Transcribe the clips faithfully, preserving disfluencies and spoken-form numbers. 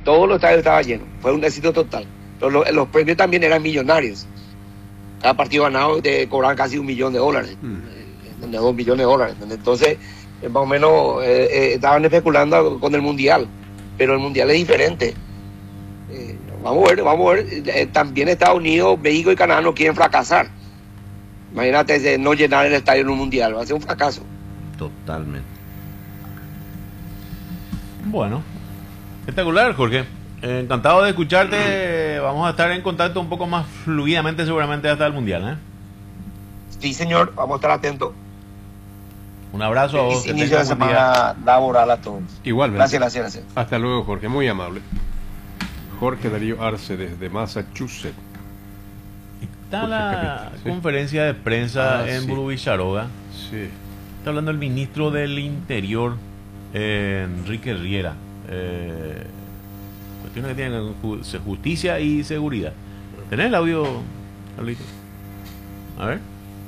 todos los estadios estaban llenos, fue un éxito total. Los, los premios también eran millonarios. Cada partido ganado te cobraban casi un millón de dólares, mm. dos millones de dólares. Entonces, eh, más o menos eh, eh, estaban especulando con el Mundial, pero el Mundial es diferente. Eh, vamos a ver, vamos a ver. Eh, también Estados Unidos, México y Canadá no quieren fracasar. Imagínate no llenar el estadio en un Mundial, va a ser un fracaso. Totalmente. Bueno, espectacular, Jorge. Eh, encantado de escucharte. Vamos a estar en contacto un poco más fluidamente seguramente hasta el Mundial, ¿eh? Sí, señor, vamos a estar atentos. Un abrazo a vos. Inicio de semana laboral a todos. Igualmente. Gracias, gracias, gracias. Hasta luego, Jorge, muy amable. Jorge Darío Arce desde Massachusetts. Está la ¿sí? conferencia de prensa ah, en sí. Burubisharoga. Sí. Está hablando el ministro del Interior, eh, Enrique Riera. Eh, cuestiones que tienen justicia y seguridad. ¿Tenés el audio, Carlito? A ver.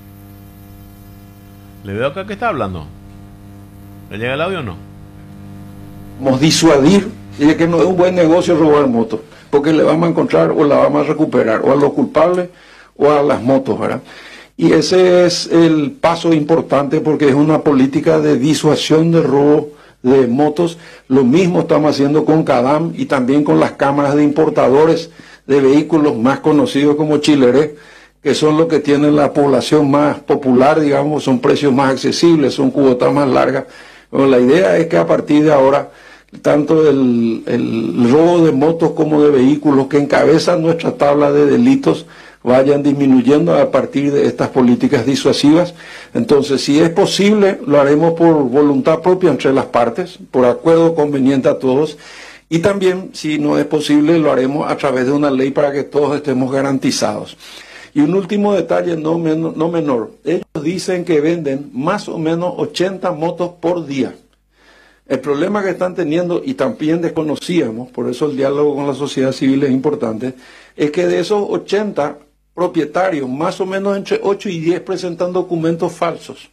Le veo acá que está hablando. ¿Le llega el audio o no? Vamos a disuadir de que no es un buen negocio robar motos, porque le vamos a encontrar o la vamos a recuperar o a los culpables o a las motos, ¿verdad? Y ese es el paso importante porque es una política de disuasión de robo de motos. Lo mismo estamos haciendo con CADAM y también con las cámaras de importadores de vehículos más conocidos como Chileré, que son los que tienen la población más popular, digamos, son precios más accesibles, son cuotas más largas. Bueno, la idea es que a partir de ahora, tanto el, el robo de motos como de vehículos que encabezan nuestra tabla de delitos vayan disminuyendo a partir de estas políticas disuasivas. Entonces, si es posible, lo haremos por voluntad propia entre las partes, por acuerdo conveniente a todos, y también, si no es posible, lo haremos a través de una ley para que todos estemos garantizados. Y un último detalle no, men no menor, ellos dicen que venden más o menos ochenta motos por día. El problema que están teniendo, y también desconocíamos, por eso el diálogo con la sociedad civil es importante, es que de esos ochenta propietarios, más o menos entre ocho y diez presentan documentos falsos.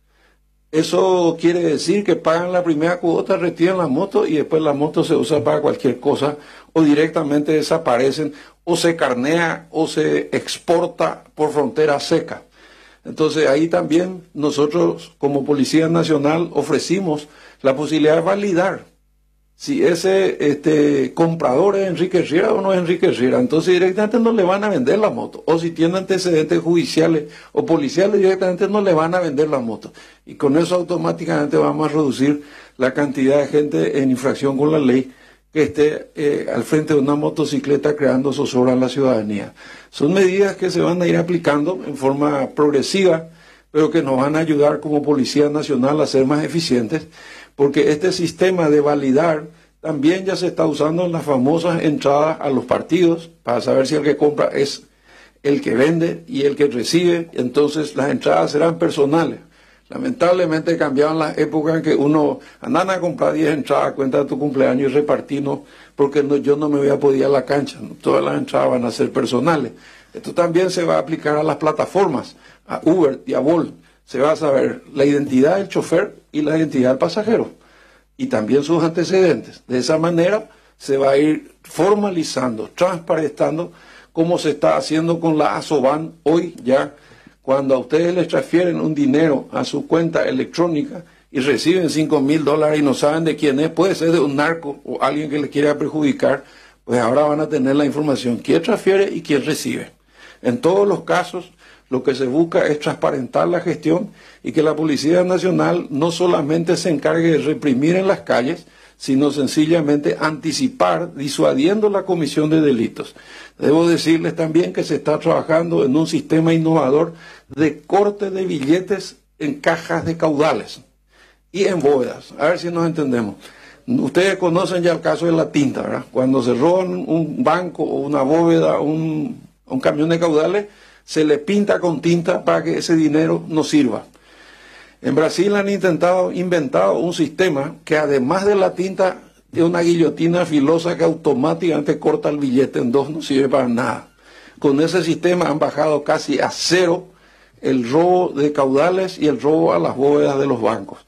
Eso quiere decir que pagan la primera cuota, retiran la moto y después la moto se usa para cualquier cosa o directamente desaparecen o se carnea o se exporta por frontera seca. Entonces ahí también nosotros como Policía Nacional ofrecimos la posibilidad de validar si ese este, comprador es Enrique Riera o no es Enrique Riera. Entonces directamente no le van a vender la moto. O si tiene antecedentes judiciales o policiales, directamente no le van a vender la moto. Y con eso automáticamente vamos a reducir la cantidad de gente en infracción con la ley que esté eh, al frente de una motocicleta creando zozobra en la ciudadanía. Son medidas que se van a ir aplicando en forma progresiva, pero que nos van a ayudar como Policía Nacional a ser más eficientes, porque este sistema de validar también ya se está usando en las famosas entradas a los partidos, para saber si el que compra es el que vende y el que recibe. Entonces las entradas serán personales. Lamentablemente cambiaban las épocas en que uno andan a comprar diez entradas a cuenta de tu cumpleaños y repartirnos, porque no, yo no me voy a poder ir a la cancha, ¿no? Todas las entradas van a ser personales. Esto también se va a aplicar a las plataformas, a Uber y a Bolt. Se va a saber la identidad del chofer y la identidad del pasajero, y también sus antecedentes. De esa manera se va a ir formalizando, transparentando, como se está haciendo con la ASOBAN hoy ya. Cuando a ustedes les transfieren un dinero a su cuenta electrónica y reciben cinco mil dólares y no saben de quién es, puede ser de un narco o alguien que les quiera perjudicar, pues ahora van a tener la información, quién transfiere y quién recibe. En todos los casos, lo que se busca es transparentar la gestión y que la Policía Nacional no solamente se encargue de reprimir en las calles, sino sencillamente anticipar, disuadiendo la comisión de delitos. Debo decirles también que se está trabajando en un sistema innovador de corte de billetes en cajas de caudales y en bóvedas. A ver si nos entendemos. Ustedes conocen ya el caso de la tinta, ¿verdad? Cuando se roban un banco o una bóveda, un, un camión de caudales, se le pinta con tinta para que ese dinero no sirva. En Brasil han intentado, inventado un sistema que además de la tinta, tiene una guillotina filosa que automáticamente corta el billete en dos, no sirve para nada. Con ese sistema han bajado casi a cero el robo de caudales y el robo a las bóvedas de los bancos.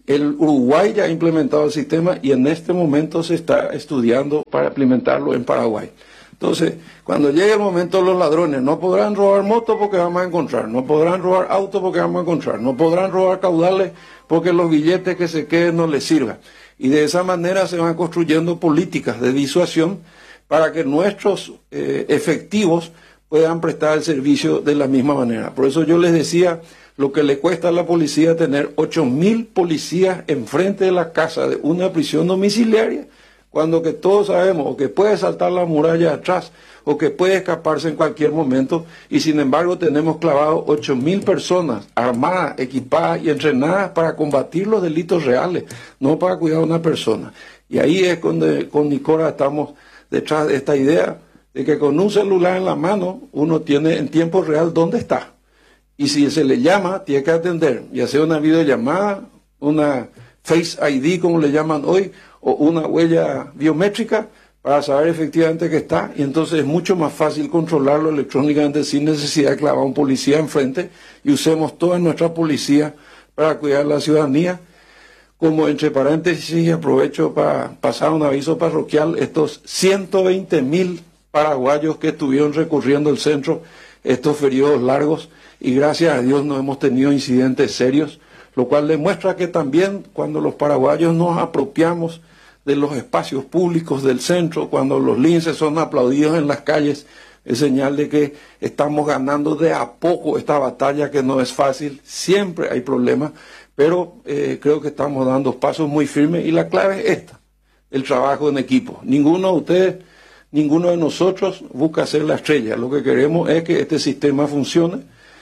El Uruguay ya ha implementado el sistema y en este momento se está estudiando para implementarlo en Paraguay. Entonces, cuando llegue el momento, los ladrones no podrán robar motos porque vamos a encontrar, no podrán robar autos porque vamos a encontrar, no podrán robar caudales porque los billetes que se queden no les sirvan. Y de esa manera se van construyendo políticas de disuasión para que nuestros eh, efectivos puedan prestar el servicio de la misma manera. Por eso yo les decía lo que le cuesta a la policía tener ocho mil policías enfrente de la casa de una prisión domiciliaria, cuando que todos sabemos o que puede saltar la muralla atrás o que puede escaparse en cualquier momento, y sin embargo tenemos clavados ocho mil personas armadas, equipadas y entrenadas para combatir los delitos reales, no para cuidar a una persona. Y ahí es donde con Nicora estamos detrás de esta idea de que con un celular en la mano uno tiene en tiempo real dónde está. Y si se le llama, tiene que atender, ya sea una videollamada, una Face I D como le llaman hoy, o una huella biométrica para saber efectivamente que está, y entonces es mucho más fácil controlarlo electrónicamente sin necesidad de clavar a un policía enfrente, y usemos toda nuestra policía para cuidar a la ciudadanía. Como entre paréntesis, aprovecho para pasar un aviso parroquial, estos ciento veinte mil paraguayos que estuvieron recorriendo el centro estos periodos largos, y gracias a Dios no hemos tenido incidentes serios, lo cual demuestra que también cuando los paraguayos nos apropiamos de los espacios públicos del centro, cuando los linces son aplaudidos en las calles, es señal de que estamos ganando de a poco esta batalla, que no es fácil, siempre hay problemas, pero eh, creo que estamos dando pasos muy firmes, y la clave es esta, el trabajo en equipo. Ninguno de ustedes, ninguno de nosotros busca ser la estrella, lo que queremos es que este sistema funcione,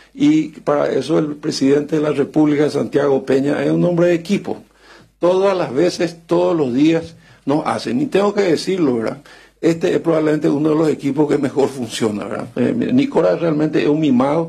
y para eso el presidente de la República, Santiago Peña, es un hombre de equipo. Todas las veces, todos los días nos hacen, y tengo que decirlo, ¿verdad? Este es probablemente uno de los equipos que mejor funciona, ¿verdad? Eh, Nicora realmente es un mimado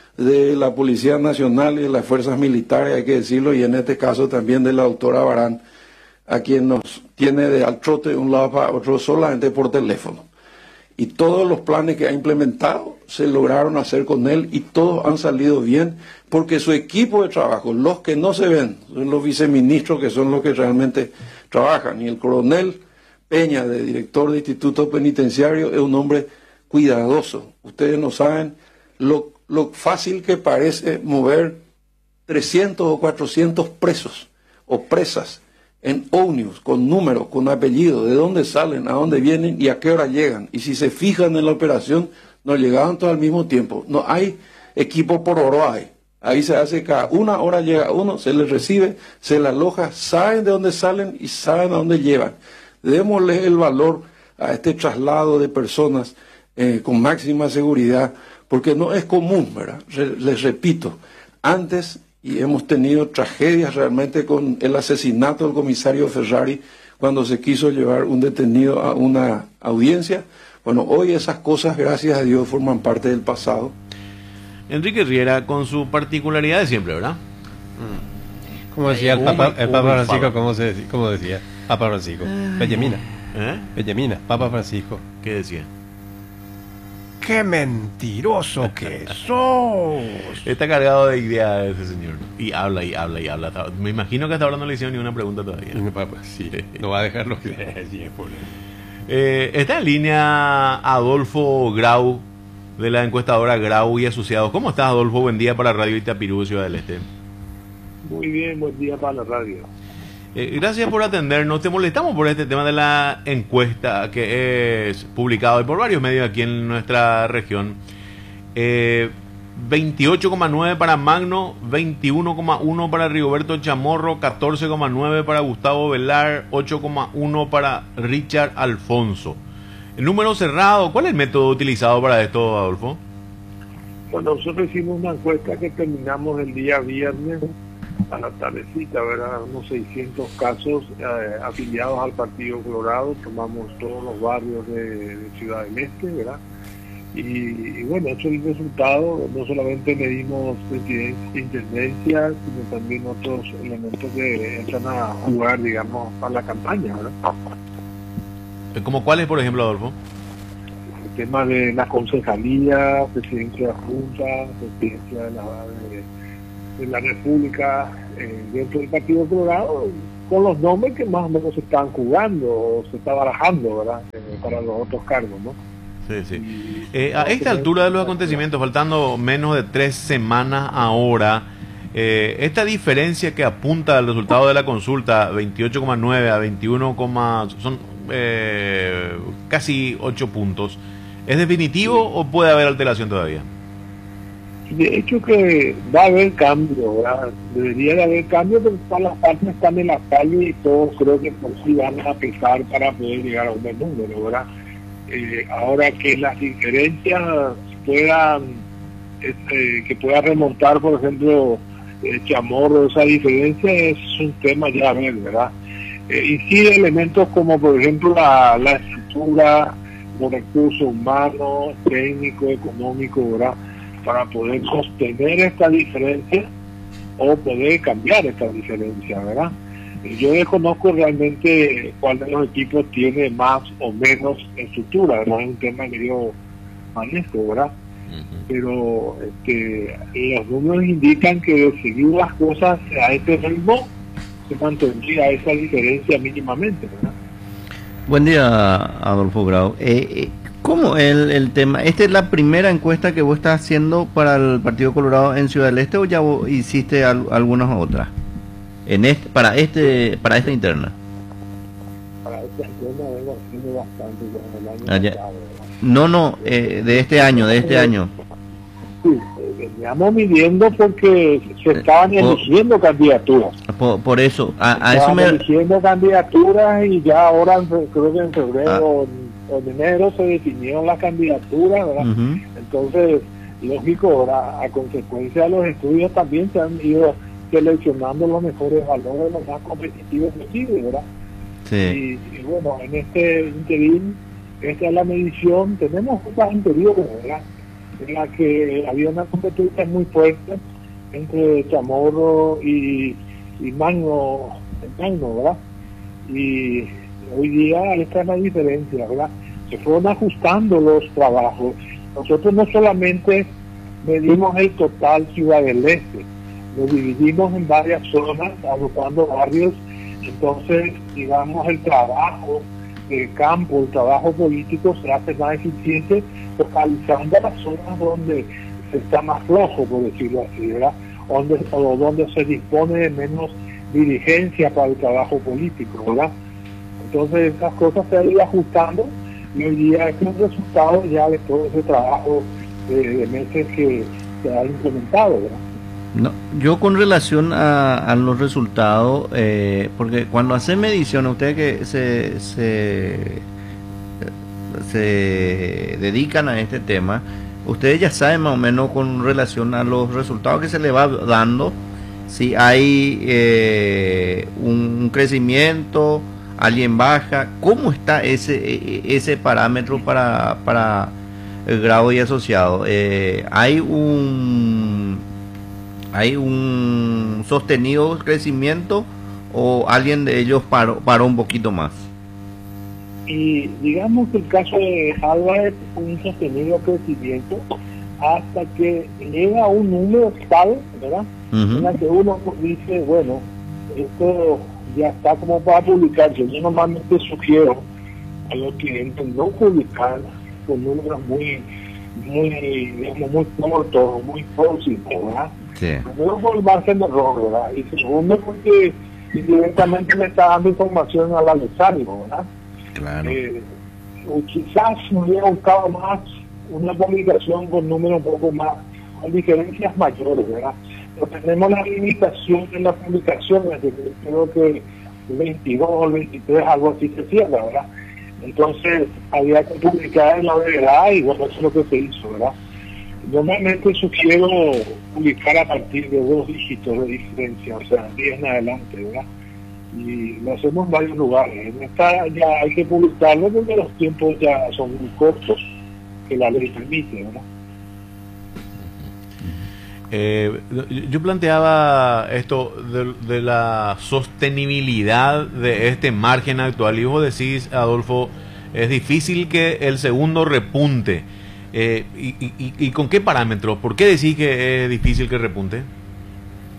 de la Policía Nacional y de las Fuerzas Militares, hay que decirlo, y en este caso también de la doctora Barán, a quien nos tiene de al trote de un lado para otro solamente por teléfono. Y todos los planes que ha implementado se lograron hacer con él, y todos han salido bien, porque su equipo de trabajo, los que no se ven, son los viceministros que son los que realmente trabajan, y el coronel Peña, de director de Instituto Penitenciario, es un hombre cuidadoso. Ustedes no saben lo, lo fácil que parece mover trescientos o cuatrocientos presos o presas en ómnibus, con números, con apellidos, de dónde salen, a dónde vienen y a qué hora llegan. Y si se fijan en la operación, no llegaban todos al mismo tiempo. No hay equipo por hora ahí. Ahí se hace cada una hora llega uno, se les recibe, se les aloja, saben de dónde salen y saben a dónde llevan. Démosle el valor a este traslado de personas eh, con máxima seguridad, porque no es común, ¿verdad? Re- les repito, antes, y hemos tenido tragedias realmente con el asesinato del comisario Ferrari, cuando se quiso llevar un detenido a una audiencia. Bueno, hoy esas cosas, gracias a Dios, forman parte del pasado. Enrique Riera, con su particularidad de siempre, ¿verdad? Como decía el Papa, el Papa Francisco, ¿cómo, se decía? ¿Cómo decía? Papa Francisco. Bellemina. ¿Eh? Bellemina, Papa Francisco. ¿Qué decía? ¡Qué mentiroso que sos! Está cargado de ideas ese señor. Y habla y habla y habla. Me imagino que hasta ahora no le hicieron ni una pregunta todavía. Y mi papá, sí, no va a dejar lo que sí, eh, Está en línea Adolfo Grau, de la encuestadora Grau y Asociados. ¿Cómo estás, Adolfo? Buen día para Radio Itapirú, Ciudad del Este. Muy bien, buen día para la radio. Eh, gracias por atendernos. Te molestamos por este tema de la encuesta que es publicado por varios medios aquí en nuestra región. Eh, veintiocho coma nueve para Magno, veintiuno coma uno para Rigoberto Chamorro, catorce coma nueve para Gustavo Velar, ocho coma uno para Richard Alfonso. El número cerrado, ¿cuál es el método utilizado para esto, Adolfo? Bueno, nosotros hicimos una encuesta que terminamos el día viernes a la tardecita, ¿verdad? Unos seiscientos casos eh, afiliados al Partido Colorado, tomamos todos los barrios de, de Ciudad del Este, ¿verdad? Y, y bueno, eso es el resultado. No solamente medimos intendencia, sino también otros elementos que entran a jugar, digamos, a la campaña, ¿verdad? ¿Como cuáles, por ejemplo, Adolfo? El tema de la concejalía, presidencia de la Junta, presidencia de la, de, de la República eh, dentro del Partido Colorado, con los nombres que más o menos se están jugando o se está barajando, ¿verdad? Eh, para los otros cargos, ¿no? Sí, sí. Eh, a esta altura de los acontecimientos, faltando menos de tres semanas ahora, eh, esta diferencia que apunta al resultado de la consulta, veintiocho coma nueve a veintiuno, son eh, casi ocho puntos, ¿es definitivo sí. o puede haber alteración todavía? De hecho que va a haber cambio, ¿verdad? Debería de haber cambio, pero todas las partes están en la calle y todos creo que por sí van a pesar para poder llegar a un buen número, ¿verdad? Eh, ahora que las diferencias puedan, este, que pueda remontar, por ejemplo, eh, Chamorro, esa diferencia es un tema ya a ver, ¿verdad? Eh, y sí elementos como, por ejemplo, la, la estructura, los recursos humanos, técnicos, económicos, ¿verdad? Para poder sostener esta diferencia o poder cambiar esta diferencia, ¿verdad? Yo desconozco realmente cuál de los equipos tiene más o menos estructura, no es un tema que yo manejo, ¿verdad? Uh-huh. Pero este, los números indican que de seguir las cosas a este ritmo se mantendría esa diferencia mínimamente, ¿verdad? Buen día, Adolfo Grau. Eh, ¿Cómo el, el tema? ¿Esta es la primera encuesta que vos estás haciendo para el Partido Colorado en Ciudad del Este o ya vos hiciste al, algunas otras? En este, para este, para esta interna. Para esta interna vengo haciendo bastante con el año ah, pasado, No, no, eh, de este año, de este año. Sí, veníamos midiendo porque se estaban eligiendo por, candidaturas. Por, por eso, a, a eso me... eligiendo candidaturas y ya ahora creo que en febrero ah. o, en, o en enero se definieron las candidaturas, ¿verdad? Uh-huh. Entonces, lógico, ¿verdad? A consecuencia de los estudios también se han ido seleccionando los mejores valores, los más competitivos posibles, ¿verdad? Sí. Y, y bueno, en este interín, esta es la medición, tenemos cosas anteriores, ¿verdad? En la que había una competencia muy fuerte entre Chamorro y, y Magno, Magno, ¿verdad? Y hoy día esta es la diferencia, ¿verdad? Se fueron ajustando los trabajos. Nosotros no solamente medimos el total Ciudad del Este, lo dividimos en varias zonas, agrupando barrios, entonces, digamos, el trabajo del campo, el trabajo político se hace más eficiente focalizando las zonas donde se está más flojo, por decirlo así, ¿verdad? Donde, o donde se dispone de menos dirigencia para el trabajo político, ¿verdad? Entonces, esas cosas se han ido ajustando y hoy día es un resultado ya de todo ese trabajo de, de meses que se ha implementado, ¿verdad? No, yo con relación a, a los resultados, eh, porque cuando hacen mediciones, ustedes que se, se, se dedican a este tema, ustedes ya saben más o menos con relación a los resultados que se le va dando, si hay eh, un crecimiento, alguien baja, ¿cómo está ese ese parámetro para, para el Grau y asociado? Eh, ¿Hay un... ¿Hay un sostenido crecimiento o alguien de ellos paró, paró un poquito más? Y digamos que el caso de Álvarez fue un sostenido crecimiento hasta que llega a un número tal, ¿verdad? Uh-huh. En la que uno dice, bueno, esto ya está como para publicarse. Yo normalmente sugiero a los clientes no publicar con números muy, muy, digamos, muy cortos, muy próximos, ¿verdad? Sí. Primero por el margen de error, ¿verdad? Y segundo porque directamente le está dando información al adversario, ¿verdad? Claro. Eh, o quizás me hubiera gustado más una publicación con números un poco más, con diferencias mayores, ¿verdad? Pero tenemos la limitación en la publicación, creo que el veintidós, el veintitrés, algo así se cierra, ¿verdad? Entonces había que publicar en la verdad y bueno, eso es lo que se hizo, ¿verdad? Normalmente sugiero publicar a partir de dos dígitos de diferencia, o sea, diez en adelante, ¿verdad? Y lo hacemos en varios lugares. En esta ya hay que publicarlo porque los tiempos ya son muy cortos, que la ley permite, ¿verdad? Eh, yo planteaba esto de, de la sostenibilidad de este margen actual y vos decís, Adolfo, es difícil que el segundo repunte. Eh, y, y, ¿Y con qué parámetros? ¿Por qué decís que es difícil que repunte?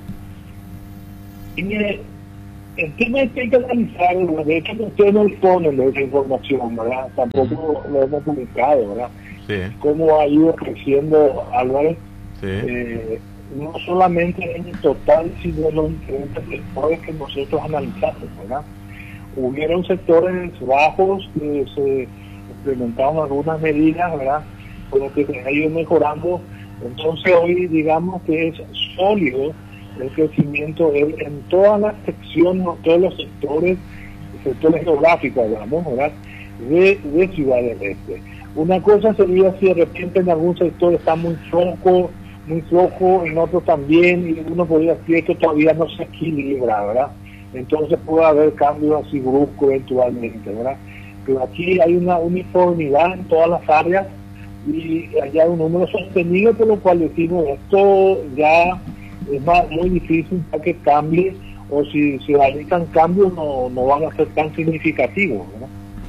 Y mire, el tema es que hay que analizar, de hecho que ustedes no disponen de esa información, ¿verdad? Tampoco lo hemos publicado, ¿verdad? Sí. Cómo ha ido creciendo Álvarez, Sí. eh, no solamente en el total, sino en los diferentes sectores que nosotros analizamos, ¿verdad? Hubieron sectores bajos que se implementaron algunas medidas, ¿verdad? Con lo que se ha ido mejorando. Entonces hoy digamos que es sólido el crecimiento en, en todas las secciones, todos los sectores, sectores geográficos, digamos, ¿verdad? De, de Ciudad del Este. Una cosa sería si de repente en algún sector está muy flojo, muy flojo, en otro también, y uno podría decir que todavía no se equilibra, ¿verdad? Entonces puede haber cambios así bruscos eventualmente, ¿verdad? Pero aquí hay una uniformidad en todas las áreas y allá hay un número sostenido, por lo cual decimos esto ya es más, muy difícil para que cambie, o si se realizan cambios no, no van a ser tan significativos, ¿verdad?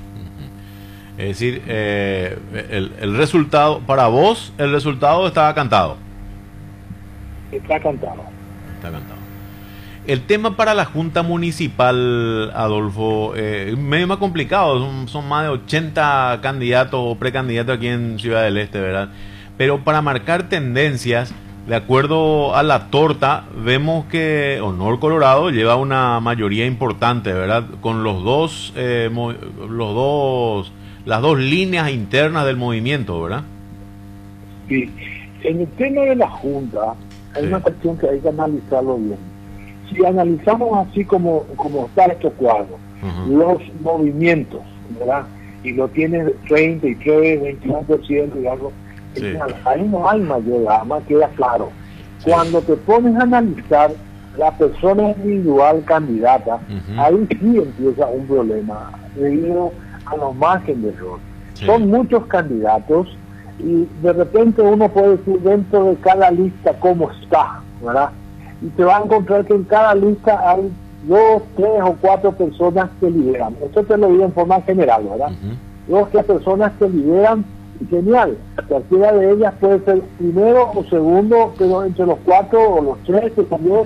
Es decir, eh, el, el resultado, para vos, el resultado está cantado. Está cantado. Está cantado. El tema para la Junta Municipal, Adolfo, eh, medio más complicado, son, son más de ochenta candidatos o precandidatos aquí en Ciudad del Este, ¿verdad? Pero para marcar tendencias, de acuerdo a la torta, vemos que Honor Colorado lleva una mayoría importante, ¿verdad? Con los dos, eh, los dos, las dos líneas internas del movimiento, ¿verdad? Sí. En el tema de la Junta, hay sí. una cuestión que hay que analizarlo bien. Si analizamos así como, como está este cuadro, uh-huh. los movimientos, ¿verdad? Y lo tiene treinta y tres, veintiuno por ciento y algo, sí. ahí no hay mayor gama, queda claro. Sí. Cuando te pones a analizar la persona individual candidata, uh-huh. ahí sí empieza un problema debido a los márgenes de error. Sí. Son muchos candidatos y de repente uno puede decir dentro de cada lista cómo está, ¿verdad? Y te va a encontrar que en cada lista hay dos, tres o cuatro personas que lideran. Esto te lo digo en forma general, ¿verdad? Uh-huh. Dos, tres personas que lideran, y genial. Cualquiera de ellas puede ser primero o segundo, pero entre los cuatro o los tres que también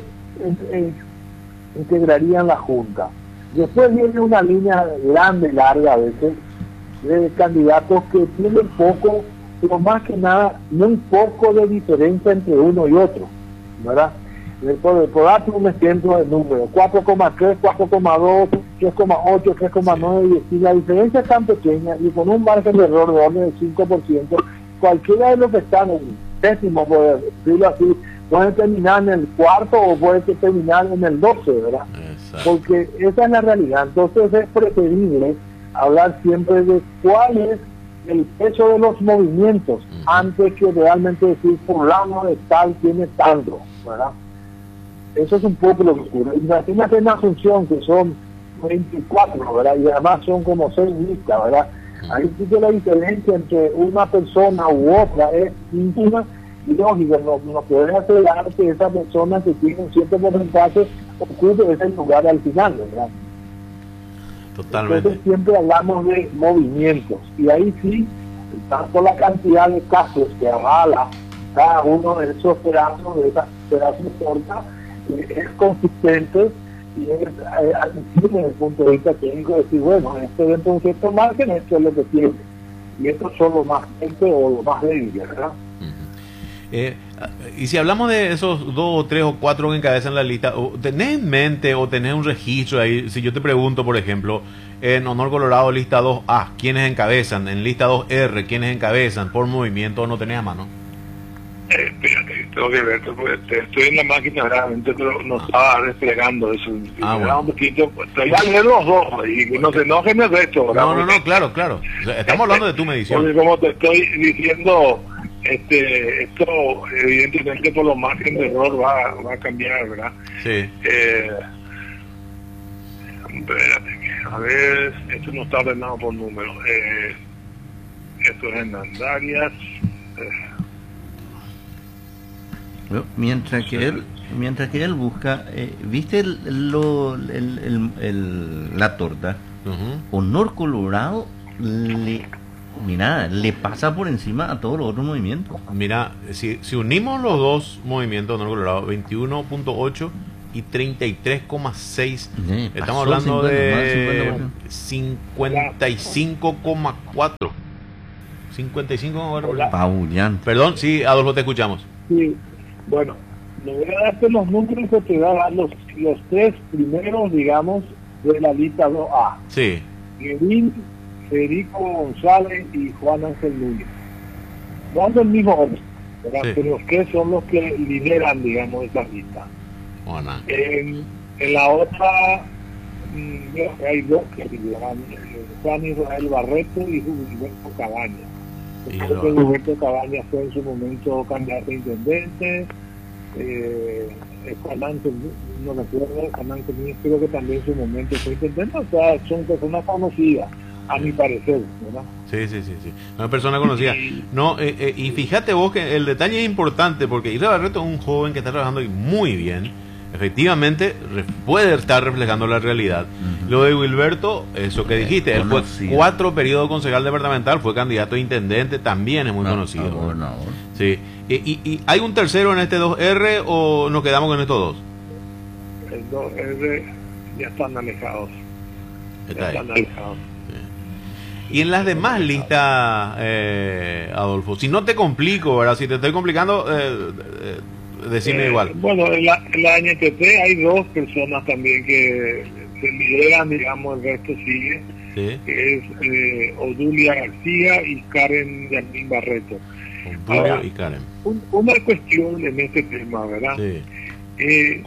integrarían la Junta. Después viene una línea grande, larga a veces, de candidatos que tienen poco, pero más que nada, muy poco de diferencia entre uno y otro, ¿verdad? Por, por darte un ejemplo de número, cuatro coma tres, cuatro coma dos, tres coma ocho, tres coma nueve, y la diferencia es tan pequeña y con un margen de error de orden del cinco por ciento, cualquiera de los que están en décimo, por decirlo así, puede terminar en el cuarto o puede terminar en el doce, ¿verdad? Exacto. Porque esa es la realidad. Entonces es preferible hablar siempre de cuál es el peso de los movimientos, uh-huh. antes que realmente decir fulano de tal tiene tanto, ¿verdad? Eso es un poco lo que ocurre. Imagínate una Asunción que son veinticuatro, ¿verdad? Y además son como seis listas, ¿verdad? Ahí sí que la diferencia entre una persona u otra es íntima y lógica. No, no puedes acelerar que esa persona que tiene un cierto porcentaje ocupe ese lugar al final, ¿verdad? Totalmente. Entonces siempre hablamos de movimientos. Y ahí sí, tanto la cantidad de casos que avala cada uno de esos pedazos, de esas pedazos cortas, es consistente y es eh, admisible desde el punto de vista técnico de decir, bueno, este dentro de un cierto margen, esto es lo que tiene. Y estos son los más fuertes o los más débiles, ¿verdad? Uh-huh. eh, y si hablamos de esos dos o tres o cuatro que encabezan la lista, ¿tenés en mente o tenés un registro ahí? Si yo te pregunto, por ejemplo, en Honor Colorado, lista dos A, ¿quiénes encabezan? En lista dos R, ¿quiénes encabezan? Por movimiento, ¿no tenés a mano? Eh, espérate, tengo que ver, estoy en la máquina realmente, pero no estaba desplegando eso. Ah, bueno. Un poquito, te voy a leer los dos y que no se enojen el resto. No, no, no, claro, claro. O sea, estamos hablando de tu medición. Porque como te estoy diciendo, este, esto evidentemente por los márgenes de error va, va a cambiar, ¿verdad? Sí. Eh, espérate, a ver, esto no está ordenado por número. Eh, esto es en Andarias. Eh, Mientras que él, mientras que él busca, eh, ¿viste el, lo, el, el, el, la torta? Uh-huh. Honor Colorado le, mira, le pasa por encima a todos los otros movimientos. Mira, si, si unimos los dos movimientos, Honor Colorado, veintiuno punto ocho y treinta y tres coma seis. Sí, Estamos pasó hablando cincuenta, de más de cincuenta y cinco coma cuatro. cincuenta y cinco coma cuatro. Paullante. Perdón, sí, Adolfo, te escuchamos. Sí, bueno, me voy a darte los números que te da los, los tres primeros, digamos, de la lista dos A. Sí. Guerín, Federico González y Juan Ángel Núñez. No del mismo hombre, ¿verdad? Sí. Pero los que son los que lideran, digamos, esa lista. Bueno, En, en la otra, mm, veo que hay dos que lideran, eh, Juan Israel Barreto y Gilberto Cabañas. Y Creo lo- que Gilberto Cabañas fue en su momento candidato a intendente. Eh, Juan Ángel, no recuerdo, Juan Ángel Núñez creo que también en su momento fue intendente. O sea, son personas conocidas, a mi parecer, ¿verdad? Sí, sí, sí, sí. Una persona conocida. No, eh, eh, y fíjate vos que el detalle es importante porque Israel Barreto es un joven que está trabajando y muy bien. Efectivamente, re- puede estar reflejando la realidad. Ujú. Lo de Wilberto, eso que dijiste, él fue Conocido. cuatro periodos concejal departamental, fue candidato a intendente, también es muy No, conocido. ah, gobernador. Sí. Y, y, y hay un tercero en este dos R o nos quedamos con estos dos? El dos R ya están alejados. Está Ya ahí. están alejados. Y en las demás listas, eh, Adolfo, si no te complico, ¿verdad? Si te estoy complicando, eh, eh, decime Eh, igual. Bueno, en la, en la N T P hay dos personas también que se lideran, digamos, el resto sigue, Sí. que es eh, Odulia García y Karen Yamín Barreto. Con Tulio Ahora, y Karen. Un- una cuestión en este tema, ¿verdad? Sí. Eh,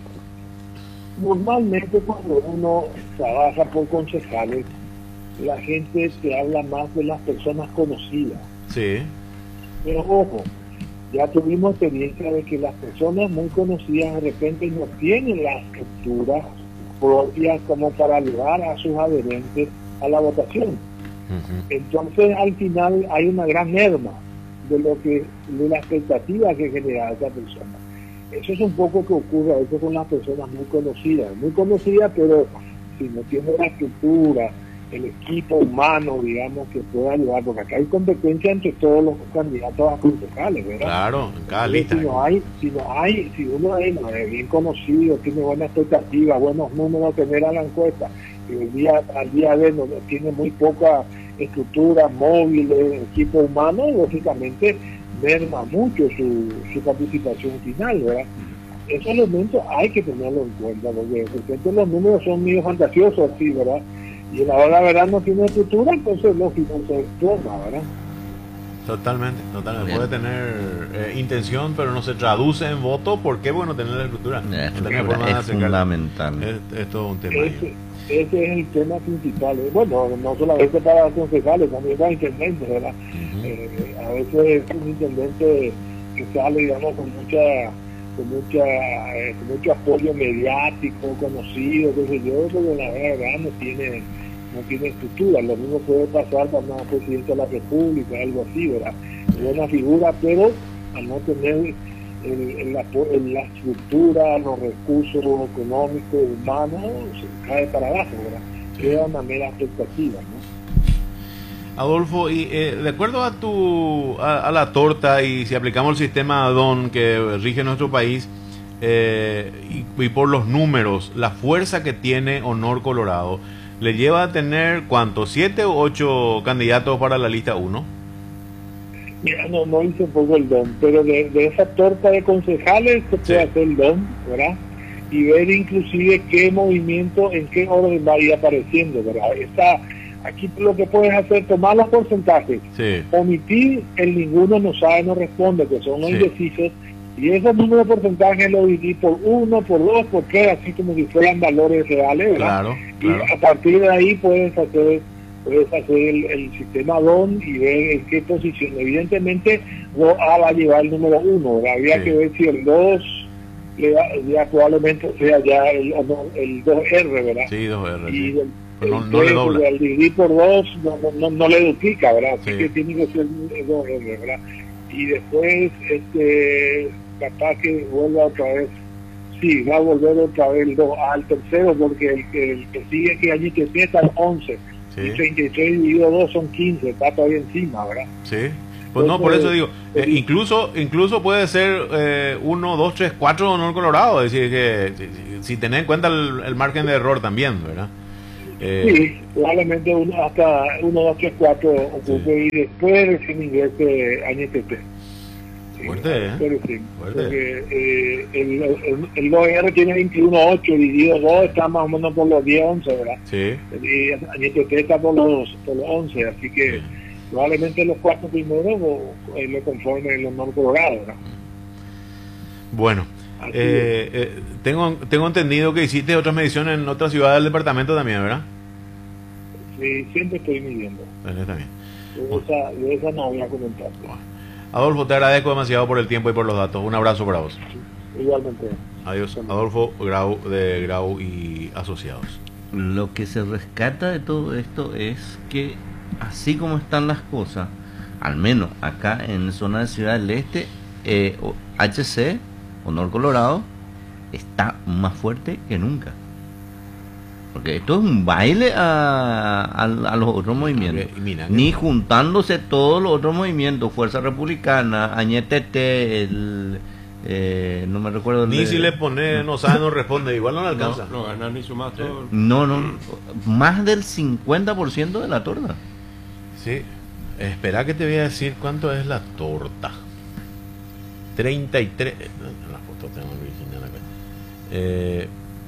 normalmente cuando uno trabaja por concejales, la gente te habla más de las personas conocidas. Sí. Pero ojo, ya tuvimos experiencia de que las personas muy conocidas de repente no tienen la estructura propia como para llevar a sus adherentes a la votación. Ujú. Entonces al final hay una gran merma de lo que de la expectativa que genera esa persona. Eso es un poco que ocurre a veces con las personas muy conocidas, muy conocidas, pero si no tiene la estructura, el equipo humano, digamos, que pueda ayudar, porque acá hay competencia entre todos los candidatos a concejales, ¿verdad? Claro, en cada Entonces, lista. Si no hay, si no hay, si uno es, no es bien conocido, tiene buena expectativa, buenos números, tener a la encuesta, y el día, al día de no, tiene muy poca estructura, móviles, equipo humano, lógicamente merma mucho su, su participación final, ¿verdad? Esos elementos hay que tenerlo en cuenta, porque de repente los números son medio fantasiosos, así, ¿verdad? Y en la hora de la verdad no tiene estructura, entonces lógico se toma, ¿verdad? Totalmente, totalmente. Bien. Puede tener eh, intención, pero no se traduce en voto. ¿Por qué? Bueno, tener la estructura. La No tenía estructura forma de es acercar. fundamental. Es, es todo un tema. Ese, ese es el tema principal. eh. Bueno, no solamente para los concejales, también para intendentes, ¿verdad? Ujú. Eh, a veces es un intendente que sale, digamos, con mucha con mucha eh, con mucho apoyo mediático, conocido, qué sé yo, pero la verdad no tiene no tiene estructura. Lo mismo puede pasar para una presidencia de la República, algo así, ¿verdad? Buena figura, pero al no tener el, el apo- el- la estructura, los recursos económicos, humanos, se cae para abajo, ¿verdad? Queda una mera expectativa, ¿no? Adolfo, y eh, de acuerdo a tu a, a la torta y si aplicamos el sistema D O N que rige nuestro país eh, y, y por los números, la fuerza que tiene Honor Colorado le lleva a tener ¿cuánto? ¿Siete o ocho candidatos para la lista uno? Mira, no, no hice un poco el D O M, pero de, de esa torta de concejales se puede Sí. hacer el D O M, ¿verdad? Y ver inclusive qué movimiento, en qué orden va a ir apareciendo, ¿verdad? Está, aquí lo que puedes hacer es tomar los porcentajes, Sí, omitir el ninguno no sabe, no responde, que son los Sí. indecisos, y esos números de porcentajes lo dividí por uno, por dos, por tres, así como si fueran valores reales, ¿verdad? claro, Y claro. a partir de ahí puedes hacer puedes hacer el, el sistema D O N y ver en qué posición. Evidentemente, dos A va a llevar el número uno, ¿verdad? Habría Sí. que ver si el dos le va- ya probablemente sea ya el, el dos R, ¿verdad? Sí, dos R. Y Sí. el, Pero no- el no le tres, dobla. porque al dividir por dos no, no, no, no le duplica, ¿verdad? Así Sí. que tiene que ser el dos R, ¿verdad? Y después, este, capaz que vuelva otra vez. Sí, va a volver otra vez el dos al tercero, porque el, que- el que sigue que allí que empieza es once. Sí. Y treinta y tres dividido dos son quince, está todavía encima, ¿verdad? Sí. Pues no, por eso digo, eh, incluso incluso puede ser eh, uno, dos, tres, cuatro honor colorado, es decir, que si, si tenés en cuenta el, el margen de error también, ¿verdad? Eh, sí, probablemente uno hasta uno, dos, tres, cuatro ocupe sí. Y después recién ingrese Añetete. Fuerte, ¿eh? Pero sí, Fuerte. Porque eh, el, el, el dos R tiene veintiuno punto ocho, dividido dos, está más o menos por los diez, once, ¿verdad? Sí. Y Añetete está por los, por los once, así que sí. Probablemente los cuatro primeros lo, lo conformen el honor colorado, ¿verdad? Bueno, eh, eh, tengo tengo entendido que hiciste otras mediciones en otras ciudades del departamento también, ¿verdad? Sí, siempre estoy midiendo. Bueno, está bien. De esa, de esa no voy a comentar. Bueno. Adolfo, te agradezco demasiado por el tiempo y por los datos. Un abrazo para vos. Sí, igualmente. Adiós. Adolfo Grau, de Grau y Asociados. Lo que se rescata de todo esto es que, así como están las cosas, al menos acá en zona de Ciudad del Este, eh, H C, Honor Colorado, está más fuerte que nunca. Porque esto es un baile a, a, a los otros movimientos. Mira, ni juntándose todos los otros movimientos, Fuerza Republicana, Añetete, el, eh, no me recuerdo. Ni el, si le pone, no sabe, no responde, igual no le alcanza. No, no ganar ni sumar todo. No, no, más del cincuenta por ciento de la torta. Sí, espera que te voy a decir cuánto es la torta. treinta y tres, la foto tengo original acá. Eh,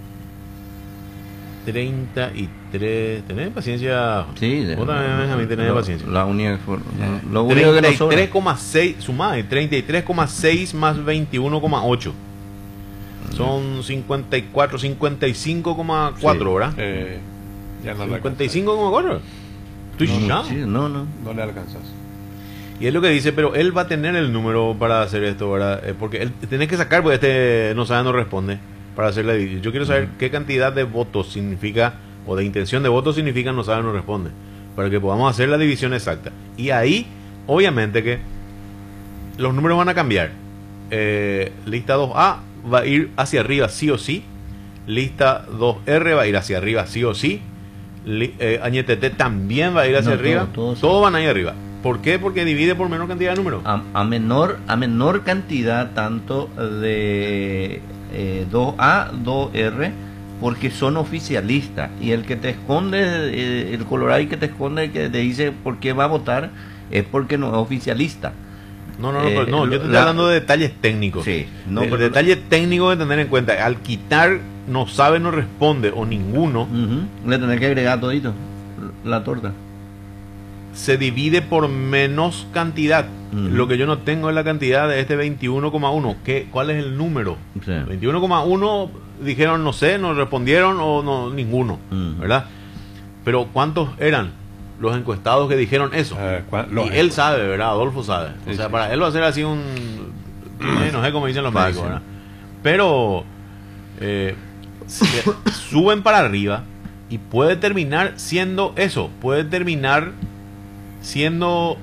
treinta y tres, tenés paciencia. Sí, vos también a mí tenés lo, paciencia. La única lo único que treinta y tres coma seis, sumá, treinta y tres coma seis más veintiuno coma ocho. Son cincuenta y cuatro, cincuenta y cinco coma cuatro, sí. ¿Verdad? Eh, ya no cincuenta y cinco coma cuatro. Estoy no, sí, no, no. No le alcanzas. Y es lo que dice, pero él va a tener el número para hacer esto, ¿verdad? Eh, porque él tenés que sacar, porque este no sabe, no responde. Para hacer la división. Yo quiero saber uh-huh. qué cantidad de votos significa, o de intención de votos significa no sabe, no responde, para que podamos hacer la división exacta. Y ahí, obviamente que los números van a cambiar. Eh, lista dos A va a ir hacia arriba sí o sí. Lista dos R va a ir hacia arriba sí o sí. Li, eh, Añetete también va a ir hacia no, arriba. Todos todo, todo van a ir arriba. ¿Por qué? Porque divide por menor cantidad de números. A, a menor a menor cantidad tanto de eh, dos A, dos R, porque son oficialistas. Y el que te esconde, eh, el colorado que te esconde, que te dice por qué va a votar, es porque no es oficialista. No, no, no, eh, no yo te estoy la, hablando de detalles técnicos. Sí, no, de, pero detalles no, técnicos de tener en cuenta. Al quitar no sabe, no responde, o ninguno, uh-huh. le tenés que agregar todito la torta. Se divide por menos cantidad. Uh-huh. Lo que yo no tengo es la cantidad de este veintiuno coma uno. ¿Qué, ¿Cuál es el número? Sí. veintiuno coma uno dijeron no sé, no respondieron o no ninguno, uh-huh. ¿verdad? Pero ¿cuántos eran los encuestados que dijeron eso? Uh, y él encu- sabe, ¿verdad? Adolfo sabe. Sí, o sea, sí. Para él va a ser así un... no sé cómo dicen los médicos, ¿verdad? Pero eh, suben para arriba y puede terminar siendo eso. Puede terminar siendo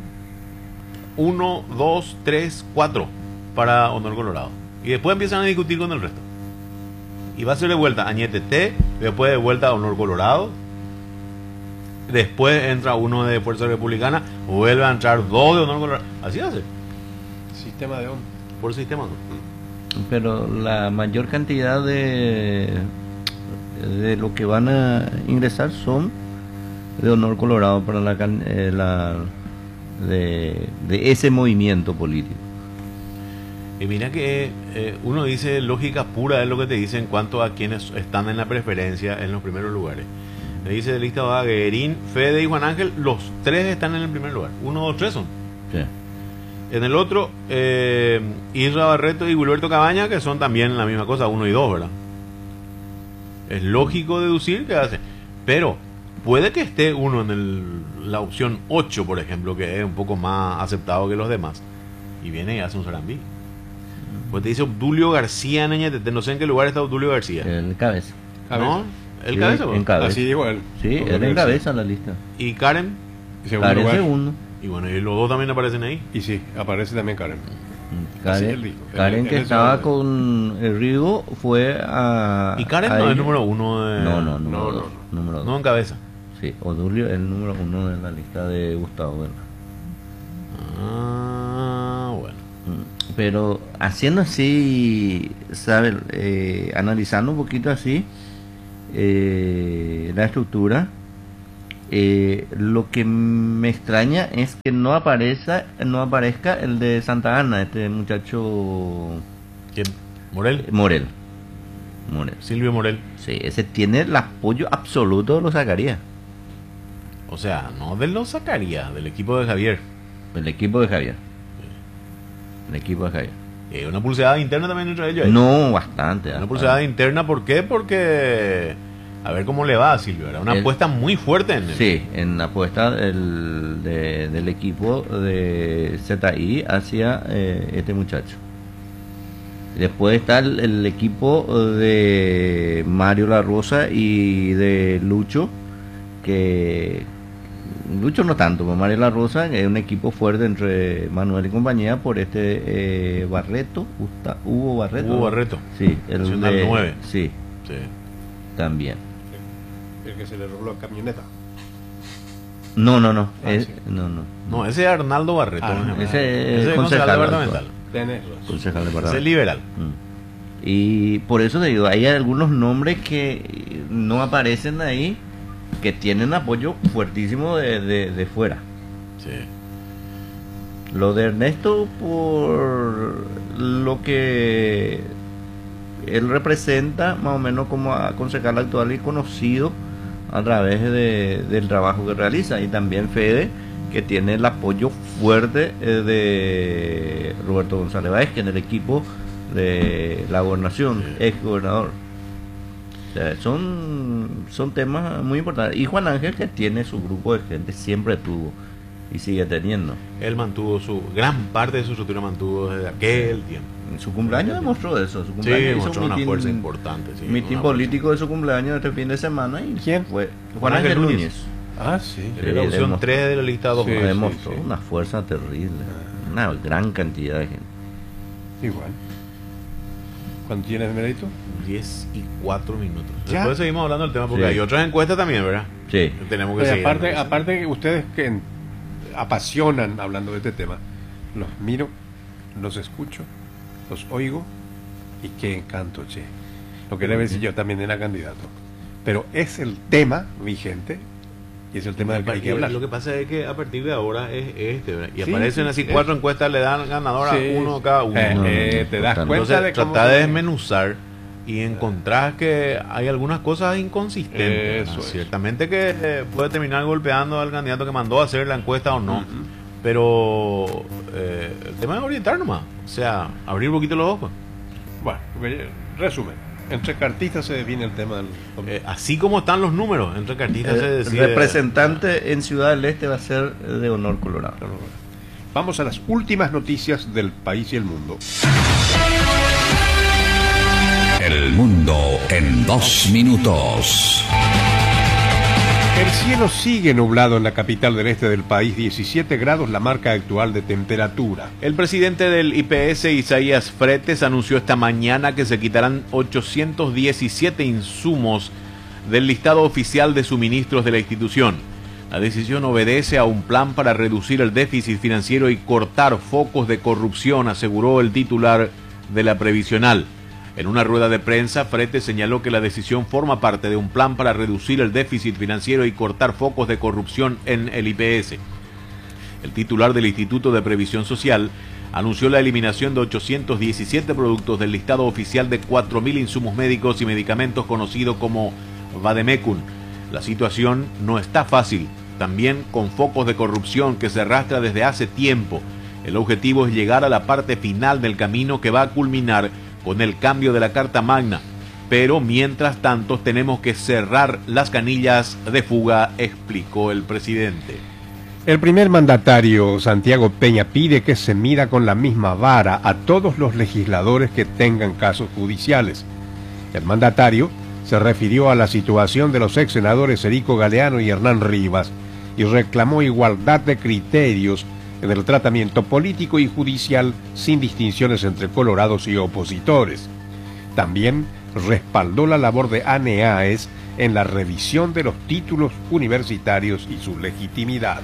uno, dos, tres, cuatro para Honor Colorado. Y después empiezan a discutir con el resto. Y va a ser de vuelta Añetete, después de vuelta a Honor Colorado. Después entra uno de Fuerza Republicana, vuelve a entrar dos de Honor Colorado. Así hace. Sistema de onda. Por sistema, ¿no? Pero la mayor cantidad de de lo que van a ingresar son de Honor Colorado para la, eh, la de, de ese movimiento político. Y mira que eh, uno dice lógica pura es lo que te dice en cuanto a quienes están en la preferencia en los primeros lugares. Me dice de lista va Guerín, Fede y Juan Ángel, los tres están en el primer lugar. Uno, dos, tres son. Sí. En el otro, eh, Isra Barreto y Gilberto Cabaña, que son también la misma cosa, uno y dos, ¿verdad? Es lógico deducir que hace. Pero puede que esté uno en el, la opción ocho, por ejemplo, que es un poco más aceptado que los demás. Y viene y hace un zarambí. Pues te dice Obdulio García en Añetete. No sé en qué lugar está Obdulio García. El cabeza. ¿No? ¿El sí, cabeza? En cabeza. Así dijo él. Sí, él encabeza la lista. ¿Y Karen? Segundo Karen lugar. segundo. Y bueno, y los dos también aparecen ahí. Y sí, aparece también Karen. Karen, dijo, Karen el, que el estaba el con el Rigo fue a... ¿Y Karen a no es ella. el número uno de... No, no, número no, dos. no, Número dos. No en cabeza. Sí, Odulio es el número uno de la lista de Gustavo Vela. Ah, pero haciendo así, ¿sabes? Eh, analizando un poquito así eh, la estructura, eh, lo que me extraña es que no aparezca, no aparezca el de Santa Ana, este muchacho. ¿Quién? ¿Morel? Morel. Morel. Silvio Morel. Sí, ese tiene el apoyo absoluto de los Zacarías. O sea, no de los Zacarías, del equipo de Javier. El equipo de Javier. El equipo de Javier. Eh, una pulseada interna también entre ellos. ¿eh? No, bastante. Una bastante. pulseada interna, ¿por qué? Porque a ver cómo le va a Silvio. Era una El- apuesta muy fuerte en él. Sí, en la apuesta del, de- del equipo de Z I hacia eh, este muchacho. Después está el, el equipo de Mario La Rosa y de Lucho, que Lucho no tanto, pero Mario La Rosa es un equipo fuerte entre Manuel y compañía por este eh, Barreto, Gusta- Hugo Barreto. Hugo Barreto. Sí, el Nacional de- nueve. Sí, Sí. también. El que se le robó la camioneta. No, no, no, Ah, es- sí. no, no. No, ese es Arnaldo Barreto. Ah, ¿no? ese es es concejal departamental. Tenés razón. Concejal de Ese es Parral. liberal. Mm. Y por eso te digo, hay algunos nombres que no aparecen ahí, que tienen apoyo fuertísimo de, de, de fuera. Sí. Lo de Ernesto, por lo que él representa, más o menos como a concejal actual y conocido a través de, del trabajo que realiza. Y también Fede, que tiene el apoyo fuerte eh, de Roberto González Báez, que en el equipo de la gobernación, Sí. ex gobernador. O sea, son, son temas muy importantes. Y Juan Ángel, que tiene su grupo de gente, siempre tuvo y sigue teniendo. Él mantuvo su, gran parte de su estructura mantuvo desde aquel tiempo. En su cumpleaños demostró eso. Su Sí, cumpleaños hizo mostró un una mitin- fuerza importante. Sí, mitin una político de su cumpleaños este fin de semana. Y ¿Quién? Fue Juan Ángel Núñez. Ah, sí. fuerza. Era la opción demostró- tres de la lista dos. Sí. Demostró sí. una fuerza terrible. Una gran cantidad de gente. Igual. ¿Cuánto tienes, mérito? diez y cuatro minutos. ¿Ya? Después seguimos hablando del tema porque Sí. hay otras encuestas también, ¿verdad? Sí. Tenemos que Pues seguir. aparte, analizando. aparte que ustedes que en- apasionan hablando de este tema, los miro, los escucho, los oigo y qué encanto, che. Lo que debe decir yo también era candidato. Pero es el tema vigente y es el tema del que hay que hablar. Lo que pasa es que a partir de ahora es este, ¿verdad? Y Sí, aparecen sí, así sí. cuatro encuestas, le dan ganador a Sí. uno cada uno. Eh, No, no, eh, no, te das total. cuenta Entonces, de cómo... trata de desmenuzar y encontrar que hay algunas cosas inconsistentes. Eso ¿verdad? es. Ciertamente que eh, puede terminar golpeando al candidato que mandó a hacer la encuesta o no. Ujú. Pero eh, el tema es orientar nomás. O sea, abrir un poquito los ojos. Bueno, eh, resumen. Entre cartistas se define el tema del... Eh, así como están los números, entre cartistas se El decide. representante en Ciudad del Este va a ser de honor Colorado. Vamos a las últimas noticias del país y el mundo. El mundo en dos minutos. El cielo sigue nublado en la capital del este del país, diecisiete grados la marca actual de temperatura. El presidente del I P S, Isaías Fretes, anunció esta mañana que se quitarán ochocientos diecisiete insumos del listado oficial de suministros de la institución. La decisión obedece a un plan para reducir el déficit financiero y cortar focos de corrupción, aseguró el titular de la previsional. En una rueda de prensa, Fretes señaló que la decisión forma parte de un plan para reducir el déficit financiero y cortar focos de corrupción en el I P S. El titular del Instituto de Previsión Social anunció la eliminación de ochocientos diecisiete productos del listado oficial de cuatro mil insumos médicos y medicamentos conocido como Vademecum. La situación no está fácil, también con focos de corrupción que se arrastra desde hace tiempo. El objetivo es llegar a la parte final del camino que va a culminar con el cambio de la Carta Magna, pero mientras tanto tenemos que cerrar las canillas de fuga, explicó el presidente. El primer mandatario, Santiago Peña, pide que se mida con la misma vara a todos los legisladores que tengan casos judiciales. El mandatario se refirió a la situación de los ex senadores Erico Galeano y Hernán Rivas y reclamó igualdad de criterios en el tratamiento político y judicial sin distinciones entre colorados y opositores. También respaldó la labor de ANEAES en la revisión de los títulos universitarios y su legitimidad.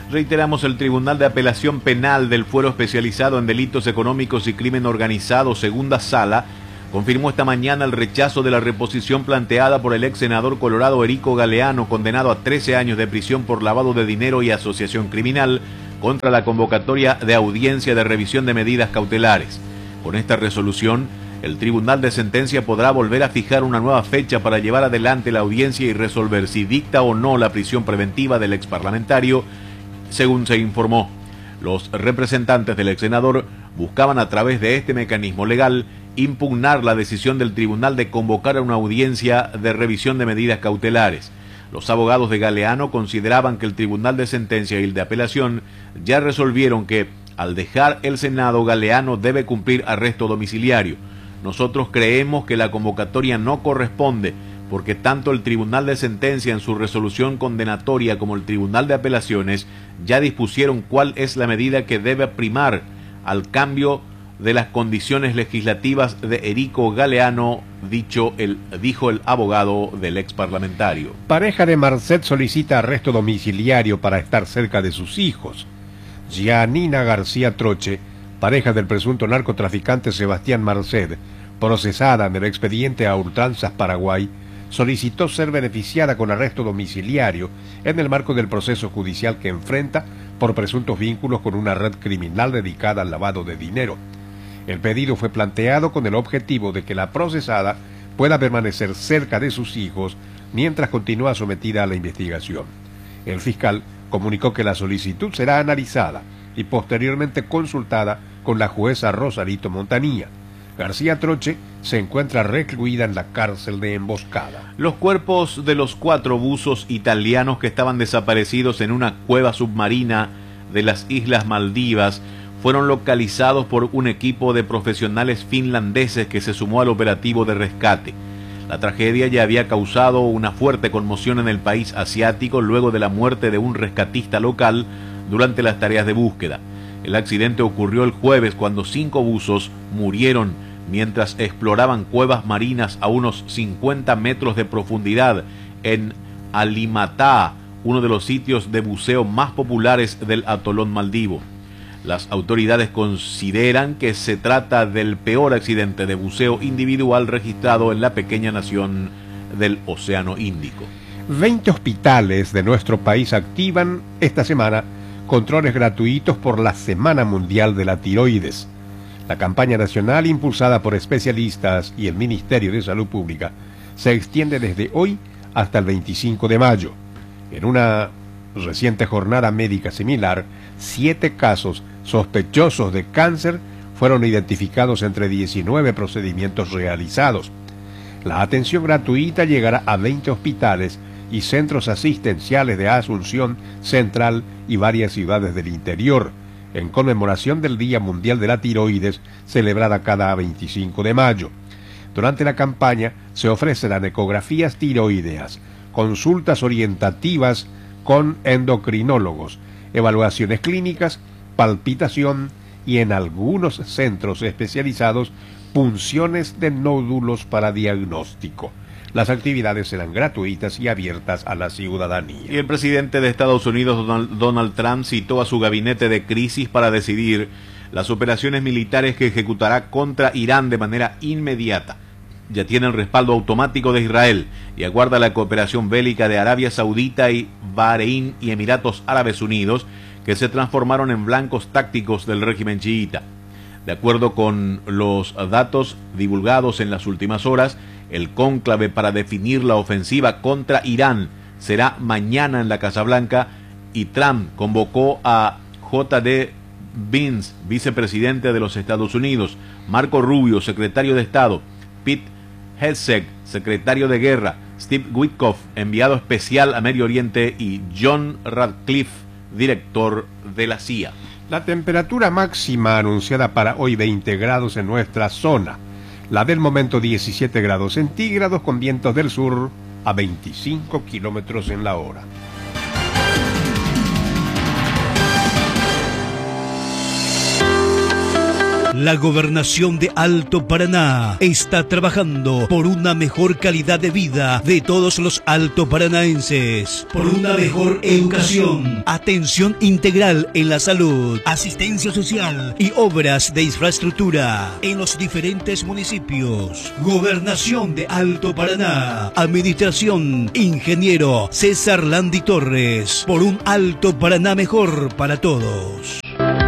Reiteramos, el Tribunal de Apelación Penal del Fuero Especializado en Delitos Económicos y Crimen Organizado, Segunda Sala, confirmó esta mañana el rechazo de la reposición planteada por el ex senador colorado Erico Galeano, condenado a trece años de prisión por lavado de dinero y asociación criminal, contra la convocatoria de audiencia de revisión de medidas cautelares. Con esta resolución, el Tribunal de Sentencia podrá volver a fijar una nueva fecha para llevar adelante la audiencia y resolver si dicta o no la prisión preventiva del exparlamentario. Según se informó, los representantes del ex senador buscaban a través de este mecanismo legal impugnar la decisión del tribunal de convocar a una audiencia de revisión de medidas cautelares. Los abogados de Galeano consideraban que el Tribunal de Sentencia y el de Apelación ya resolvieron que, al dejar el Senado, Galeano debe cumplir arresto domiciliario. Nosotros creemos que la convocatoria no corresponde, porque tanto el Tribunal de Sentencia en su resolución condenatoria como el Tribunal de Apelaciones ya dispusieron cuál es la medida que debe primar al cambio de las condiciones legislativas de Erico Galeano, dicho el, dijo el abogado del ex parlamentario. Pareja de Marcet solicita arresto domiciliario para estar cerca de sus hijos. Gianina García Troche, pareja del presunto narcotraficante Sebastián Marcet, procesada en el expediente a Ultranzas Paraguay, solicitó ser beneficiada con arresto domiciliario en el marco del proceso judicial que enfrenta por presuntos vínculos con una red criminal dedicada al lavado de dinero. El pedido fue planteado con el objetivo de que la procesada pueda permanecer cerca de sus hijos mientras continúa sometida a la investigación. El fiscal comunicó que la solicitud será analizada y posteriormente consultada con la jueza Rosarito Montanía. García Troche se encuentra recluida en la cárcel de Emboscada. Los cuerpos de los cuatro buzos italianos que estaban desaparecidos en una cueva submarina de las Islas Maldivas fueron localizados por un equipo de profesionales finlandeses que se sumó al operativo de rescate. La tragedia ya había causado una fuerte conmoción en el país asiático luego de la muerte de un rescatista local durante las tareas de búsqueda. El accidente ocurrió el jueves cuando cinco buzos murieron mientras exploraban cuevas marinas a unos cincuenta metros de profundidad en Alimatá, uno de los sitios de buceo más populares del atolón maldivo. Las autoridades consideran que se trata del peor accidente de buceo individual registrado en la pequeña nación del Océano Índico. veinte hospitales de nuestro país activan esta semana controles gratuitos por la Semana Mundial de la Tiroides. La campaña nacional, impulsada por especialistas y el Ministerio de Salud Pública, se extiende desde hoy hasta el veinticinco de mayo. En una reciente jornada médica similar, siete casos sospechosos de cáncer fueron identificados entre diecinueve procedimientos realizados. La atención gratuita llegará a veinte hospitales y centros asistenciales de Asunción Central y varias ciudades del interior, en conmemoración del Día Mundial de la Tiroides, celebrada cada veinticinco de mayo. Durante la campaña se ofrecerán ecografías tiroideas, consultas orientativas con endocrinólogos, evaluaciones clínicas, palpitación y en algunos centros especializados, punciones de nódulos para diagnóstico. Las actividades serán gratuitas y abiertas a la ciudadanía. Y el presidente de Estados Unidos, Donald, Donald Trump, citó a su gabinete de crisis para decidir las operaciones militares que ejecutará contra Irán de manera inmediata. Ya tiene el respaldo automático de Israel y aguarda la cooperación bélica de Arabia Saudita y Bahrein y Emiratos Árabes Unidos, que se transformaron en blancos tácticos del régimen chiita. De acuerdo con los datos divulgados en las últimas horas, el cónclave para definir la ofensiva contra Irán será mañana en la Casa Blanca y Trump convocó a J D Vance, vicepresidente de los Estados Unidos, Marco Rubio, secretario de Estado, Pete Hegseth, secretario de Guerra, Steve Witkoff, enviado especial a Medio Oriente, y John Radcliffe, director de la C I A. La temperatura máxima anunciada para hoy veinte grados en nuestra zona. La del momento diecisiete grados centígrados con vientos del sur a veinticinco kilómetros en la hora. La Gobernación de Alto Paraná está trabajando por una mejor calidad de vida de todos los altoparanaenses, por una mejor educación, atención integral en la salud, asistencia social y obras de infraestructura en los diferentes municipios. Gobernación de Alto Paraná. Administración Ingeniero César Landi Torres. Por un Alto Paraná mejor para todos.